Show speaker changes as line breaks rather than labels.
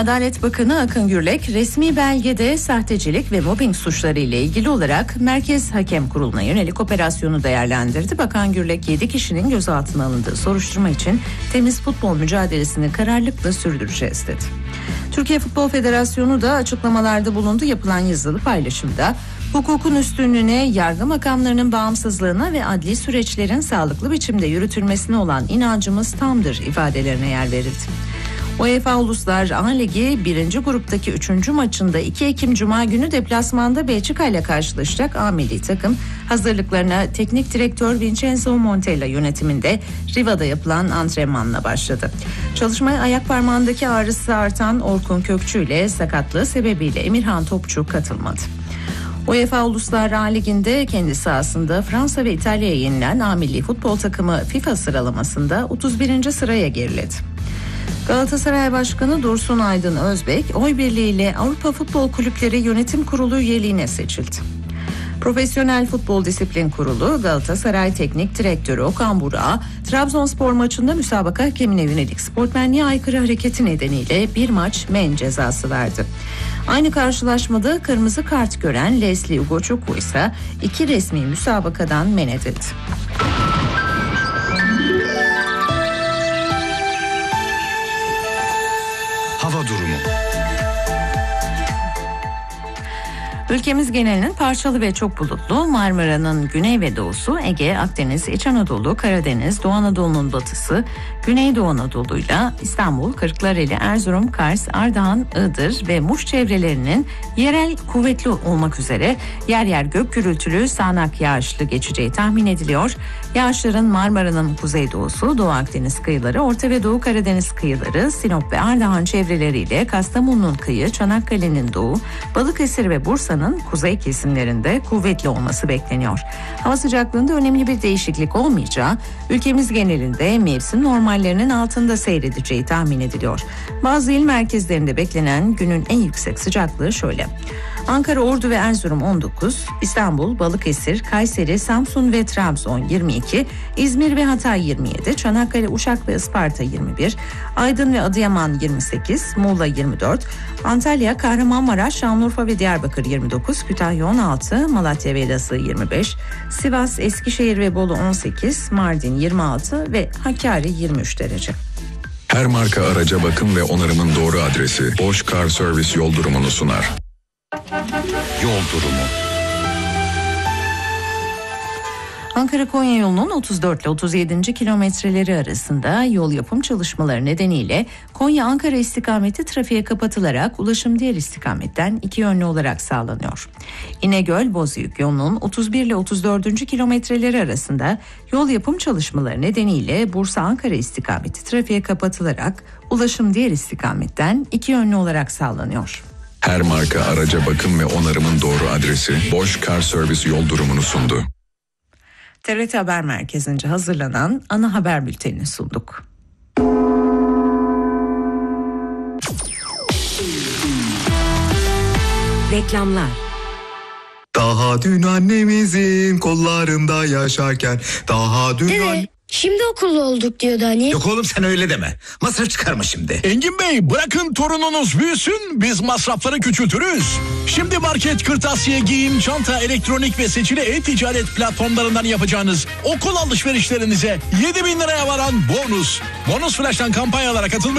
Adalet Bakanı Akın Gürlek resmi belgede sahtecilik ve mobbing suçları ile ilgili olarak Merkez Hakem Kurulu'na yönelik operasyonu değerlendirdi. Bakan Gürlek 7 kişinin gözaltına alındığı soruşturma için temiz futbol mücadelesini kararlılıkla sürdüreceğiz dedi. Türkiye Futbol Federasyonu da açıklamalarda bulundu. Yapılan yazılı paylaşımda hukukun üstünlüğüne, yargı makamlarının bağımsızlığına ve adli süreçlerin sağlıklı biçimde yürütülmesine olan inancımız tamdır ifadelerine yer verildi. UEFA Uluslar A Ligi 1. gruptaki 3. maçında 2 Ekim Cuma günü deplasmanda Belçika ile karşılaşacak A milli takım hazırlıklarına teknik direktör Vincenzo Montella yönetiminde Riva'da yapılan antrenmanla başladı. Çalışmaya ayak parmağındaki ağrısı artan Orkun Kökçü ile sakatlığı sebebiyle Emirhan Topçu katılmadı. UEFA Uluslar A Ligi'nde kendi sahasında Fransa ve İtalya'ya yenilen A milli futbol takımı FIFA sıralamasında 31. sıraya geriledi. Galatasaray Başkanı Dursun Aydın Özbek, oy birliğiyle Avrupa Futbol Kulüpleri Yönetim Kurulu üyeliğine seçildi. Profesyonel Futbol Disiplin Kurulu Galatasaray Teknik Direktörü Okan Burak'a Trabzonspor maçında müsabaka hakemine yönelik sportmenliğe aykırı hareketi nedeniyle bir maç men cezası verdi. Aynı karşılaşmada kırmızı kart gören Leslie Ugochukwu ise 2 resmi müsabakadan men edildi.
Hava durumu.
Ülkemiz genelinin parçalı ve çok bulutlu, Marmara'nın güney ve doğusu, Ege, Akdeniz, İç Anadolu, Karadeniz, Doğu Anadolu'nun batısı, Güneydoğu Anadolu'yla İstanbul, Kırklareli, Erzurum, Kars, Ardahan, Iğdır ve Muş çevrelerinin yerel kuvvetli olmak üzere yer yer gök gürültülü sağanak yağışlı geçeceği tahmin ediliyor. Yağışların Marmara'nın kuzeydoğusu, Doğu Akdeniz kıyıları, Orta ve Doğu Karadeniz kıyıları, Sinop ve Ardahan çevreleriyle Kastamonu'nun kıyı, Çanakkale'nin doğu, Balıkesir ve Bursa'nın kuzey kesimlerinde kuvvetli olması bekleniyor. Hava sıcaklığında önemli bir değişiklik olmayacağı, ülkemiz genelinde mevsim normallerinin altında seyredeceği tahmin ediliyor. Bazı il merkezlerinde beklenen günün en yüksek sıcaklığı şöyle: Ankara, Ordu ve Erzurum 19, İstanbul, Balıkesir, Kayseri, Samsun ve Trabzon 22, İzmir ve Hatay 27, Çanakkale, Uşak ve Isparta 21, Aydın ve Adıyaman 28, Muğla 24, Antalya, Kahramanmaraş, Şanlıurfa ve Diyarbakır 29, Kütahya 16, Malatya ve Elazığ 25, Sivas, Eskişehir ve Bolu 18, Mardin 26 ve Hakkari 23 derece.
Her marka araca bakım ve onarımın doğru adresi Bosch Car Service yol durumunu sunar. Yol durumu.
Ankara-Konya yolunun 34 ile 37. kilometreleri arasında yol yapım çalışmaları nedeniyle Konya-Ankara istikameti trafiğe kapatılarak ulaşım diğer istikametten 2 yönlü olarak sağlanıyor. İnegöl-Bozüyük yolunun 31 ile 34. kilometreleri arasında yol yapım çalışmaları nedeniyle Bursa-Ankara istikameti trafiğe kapatılarak ulaşım diğer istikametten 2 yönlü olarak sağlanıyor.
Her marka araca bakım ve onarımın doğru adresi Bosch Car Service yol durumunu sundu.
TRT Haber Merkezi'nce hazırlanan ana haber bültenini sunduk.
Reklamlar.
Daha dün annemizin kollarında yaşarken, daha dün
Dede, şimdi okulda olduk diyordu hani.
Yok oğlum sen öyle deme. Masraf çıkarma şimdi.
Engin Bey, bırakın torununuz büyüsün, biz masrafları küçültürüz. Şimdi market, kırtasiye, giyim, çanta, elektronik ve seçili e-ticaret platformlarından yapacağınız okul alışverişlerinize 7.000 liraya varan bonus. Bonus Flash'tan kampanyalara katılmayı